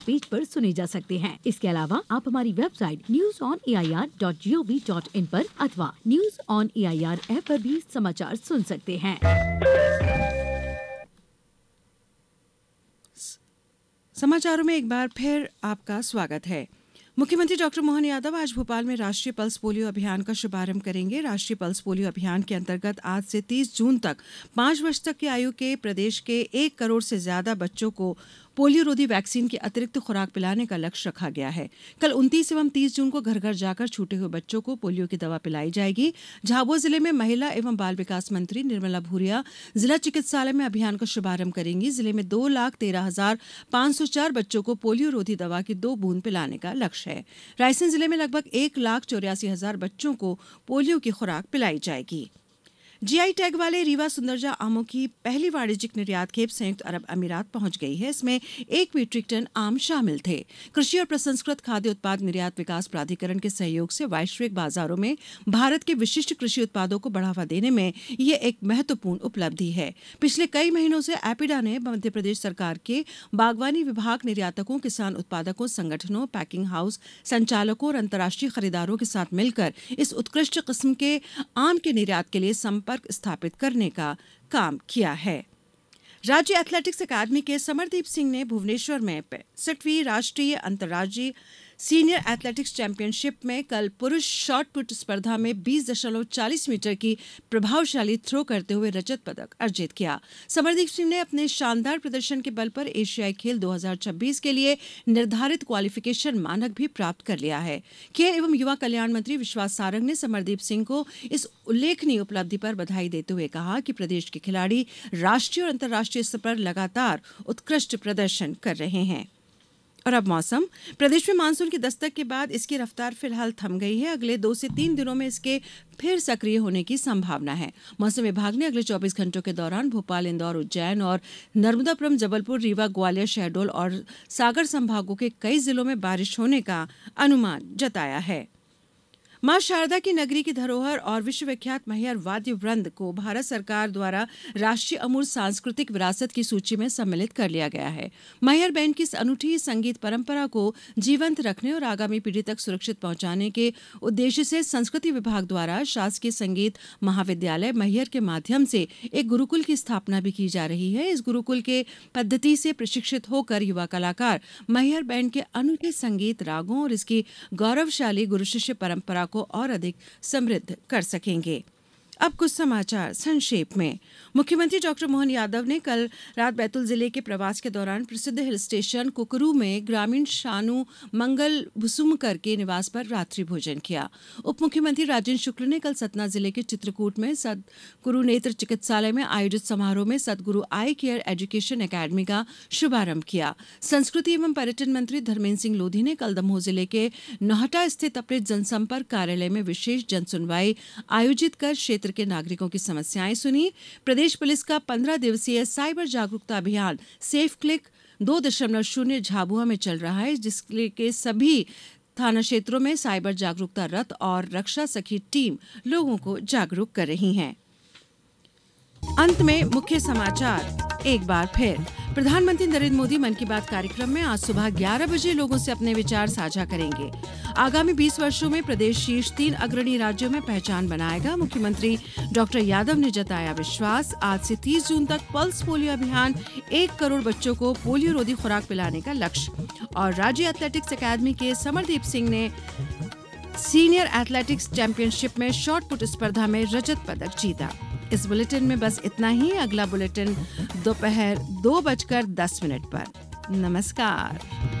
Page पर सुने जा सकते हैं। इसके अलावा आप हमारी वेबसाइट newsonair.gov.in पर अथवा न्यूज ऑन AIR ऐप पर भी समाचार सुन सकते हैं। समाचारों में एक बार फिर आपका स्वागत है। मुख्यमंत्री डॉक्टर मोहन यादव आज भोपाल में राष्ट्रीय पल्स पोलियो अभियान का शुभारंभ करेंगे। राष्ट्रीय पल्स पोलियो अभियान के अंतर्गत आज से 30 जून तक 5 वर्ष तक की आयु के प्रदेश के 1 करोड़ से ज्यादा बच्चों को पोलियो रोधी वैक्सीन की अतिरिक्त खुराक पिलाने का लक्ष्य रखा गया है। कल 29 एवं 30 जून को घर घर जाकर छूटे हुए बच्चों को पोलियो की दवा पिलाई जाएगी। झाबुआ जिले में महिला एवं बाल विकास मंत्री निर्मला भूरिया जिला चिकित्सालय में अभियान का शुभारंभ करेंगी। जिले में 2,13,504 बच्चों को पोलियो रोधी दवा की 2 बूंद पिलाने का लक्ष्य है। रायसेन जिले में लगभग 1,84,000 बच्चों को पोलियो की खुराक पिलाई जाएगी। जीआई टैग वाले रीवा सुंदरजा आमों की पहली वाणिज्यिक निर्यात खेप संयुक्त अरब अमीरात पहुंच गई है। इसमें 1 मीट्रिक टन आम शामिल थे। कृषि और प्रसंस्कृत खाद्य उत्पाद निर्यात विकास प्राधिकरण के सहयोग से वैश्विक बाजारों में भारत के विशिष्ट कृषि उत्पादों को बढ़ावा देने में ये एक महत्वपूर्ण उपलब्धि है। पिछले कई महीनों से एपिडा ने मध्य प्रदेश सरकार के बागवानी विभाग निर्यातकों, किसान उत्पादकों, संगठनों, पैकिंग हाउस संचालकों और अंतर्राष्ट्रीय खरीदारों के साथ मिलकर इस उत्कृष्ट किस्म के आम के निर्यात के लिए संपर्क स्थापित करने का काम किया है। राज्य एथलेटिक्स अकादमी के समरदीप सिंह ने भुवनेश्वर में 65वीं राष्ट्रीय अंतर्राज्यीय सीनियर एथलेटिक्स चैंपियनशिप में कल पुरुष शॉट पुट स्पर्धा में 20.40 मीटर की प्रभावशाली थ्रो करते हुए रजत पदक अर्जित किया। समरदीप सिंह ने अपने शानदार प्रदर्शन के बल पर एशियाई खेल 2026 के लिए निर्धारित क्वालिफिकेशन मानक भी प्राप्त कर लिया है। खेल एवं युवा कल्याण मंत्री विश्वास सारंग ने समरदीप सिंह को इस उल्लेखनीय उपलब्धि पर बधाई देते हुए कहा कि प्रदेश के खिलाड़ी राष्ट्रीय और अंतर्राष्ट्रीय स्तर पर लगातार उत्कृष्ट प्रदर्शन कर रहे हैं। और अब मौसम। प्रदेश में मानसून की दस्तक के बाद इसकी रफ्तार फिलहाल थम गई है। अगले 2 से 3 दिनों में इसके फिर सक्रिय होने की संभावना है। मौसम विभाग ने अगले 24 घंटों के दौरान भोपाल, इंदौर, उज्जैन और नर्मदापुरम, जबलपुर, रीवा, ग्वालियर, शहडोल और सागर संभागों के कई जिलों में बारिश होने का अनुमान जताया है। मां शारदा की नगरी की धरोहर और विश्वविख्यात मैहर वाद्य वृंद को भारत सरकार द्वारा राष्ट्रीय अमूर्त सांस्कृतिक विरासत की सूची में सम्मिलित कर लिया गया है। मैहर बैंड की इस अनूठी संगीत परंपरा को जीवंत रखने और आगामी पीढ़ी तक सुरक्षित पहुंचाने के उद्देश्य से संस्कृति विभाग द्वारा शासकीय संगीत महाविद्यालय मैहर के माध्यम से एक गुरुकुल की स्थापना भी की जा रही है। इस गुरुकुल के पद्धति से प्रशिक्षित होकर युवा कलाकार मैहर बैंड के अनूठे संगीत, रागों और इसकी गौरवशाली गुरु शिष्य परंपरा को और अधिक समृद्ध कर सकेंगे। अब कुछ समाचार संक्षेप में। मुख्यमंत्री डॉक्टर मोहन यादव ने कल रात बैतूल जिले के प्रवास के दौरान प्रसिद्ध हिल स्टेशन कुकरू में ग्रामीण शानू मंगल भुसुमकर के निवास पर रात्रि भोजन किया। उप मुख्यमंत्री राजेंद्र शुक्ल ने कल सतना जिले के चित्रकूट में सद्गुरु नेत्र चिकित्सालय में आयोजित समारोह में सद्गुरु आई केयर एजुकेशन अकेडमी का शुभारंभ किया। संस्कृति एवं पर्यटन मंत्री धर्मेंद्र सिंह लोधी ने कल दमोह जिले के नौहटा स्थित अपने जनसंपर्क कार्यालय में विशेष जनसुनवाई आयोजित कर क्षेत्र के नागरिकों की समस्याएं सुनी। प्रदेश पुलिस का 15 दिवसीय साइबर जागरूकता अभियान सेफ क्लिक 2.0 झाबुआ में चल रहा है, जिसके सभी थाना क्षेत्रों में साइबर जागरूकता रथ और रक्षा सखी टीम लोगों को जागरूक कर रही हैं। अंत में मुख्य समाचार एक बार फिर। प्रधानमंत्री नरेंद्र मोदी मन की बात कार्यक्रम में आज सुबह 11 बजे लोगों से अपने विचार साझा करेंगे। आगामी 20 वर्षों में प्रदेश शीर्ष 3 अग्रणी राज्यों में पहचान बनाएगा, मुख्यमंत्री डॉक्टर यादव ने जताया विश्वास। आज से 30 जून तक पल्स पोलियो अभियान, 1 करोड़ बच्चों को पोलियो रोधी खुराक पिलाने का लक्ष्य। और राज्य एथलेटिक्स अकादमी के समरदीप सिंह ने सीनियर एथलेटिक्स चैंपियनशिप में शॉट पुट स्पर्धा में रजत पदक जीता। इस बुलेटिन में बस इतना ही। अगला बुलेटिन दोपहर 2:10 पर। नमस्कार।